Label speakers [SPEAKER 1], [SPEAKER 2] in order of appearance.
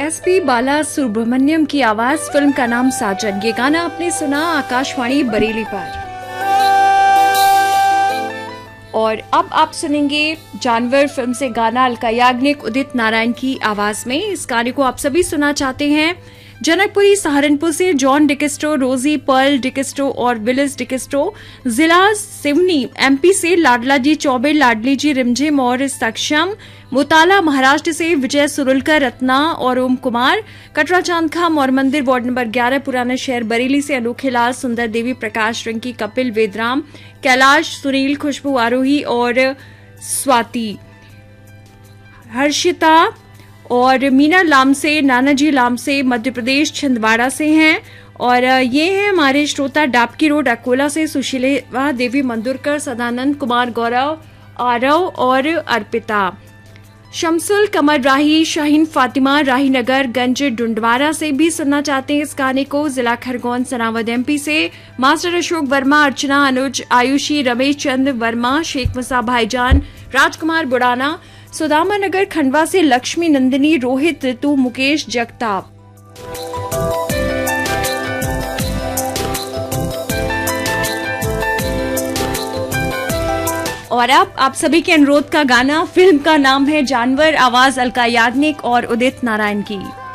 [SPEAKER 1] SP बाला सुब्रमण्यम की आवाज, film का नाम साजन। ये गाना आपने सुना आकाशवाणी बरेली पर। और अब आप सुनेंगे जानवर फिल्म से गाना अलका याग्निक उदित नारायण की आवाज में। इस गाने को आप सभी सुना चाहते हैं जनकपुरी सहारनपुर से जॉन डिकिस्टो, रोजी पर्ल डिकिस्टो और विलिस डिकिस्टो। जिला सिवनी एमपी से लाडला जी चौबे, लाडली जी रिमझिम और सक्षम। मुताला महाराष्ट्र से विजय सुरुलकर, रत्ना और ओम कुमार। कटरा चांदखाम और मंदिर वार्ड नंबर 11 पुराना शहर बरेली से अनोखे लाल, सुंदर देवी, प्रकाश रिंकी, कपिल वेदराम, कैलाश, सुनील, खुशबू आरोही और स्वाति। हर्षिता और मीना लाम से, नानाजी लाम से मध्य प्रदेश छिंदवाड़ा से हैं। और ये हैं हमारे श्रोता डाबकी रोड अकोला से सुशीला देवी मंदुरकर, सदानंद कुमार, गौरव आरव और अर्पिता। शमसुल कमर राही, शाहीन फातिमा राहीनगर गंज डुंडवारा से भी सुनना चाहते हैं इस गाने को। जिला खरगोन सनावद एमपी से मास्टर अशोक वर्मा, अर्चना, अनुज, आयुषी, रमेश चंद्र वर्मा, शेख मुसा भाईजान, राजकुमार बुड़ाना। सुदामा नगर खंडवा से लक्ष्मी नंदिनी, रोहित, ऋतु, मुकेश जगताप। और अब आप सभी के अनुरोध का गाना, फिल्म का नाम है जानवर, आवाज अलका याग्निक और उदित नारायण की।